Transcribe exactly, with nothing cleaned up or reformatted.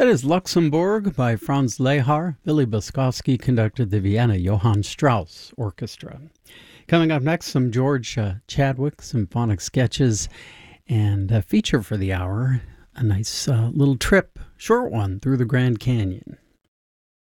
That is Luxembourg by Franz Lehar. Billy Boskovsky conducted the Vienna Johann Strauss Orchestra. Coming up next, some George uh, Chadwick symphonic sketches and a feature for the hour, a nice uh, little trip, short one, through the Grand Canyon.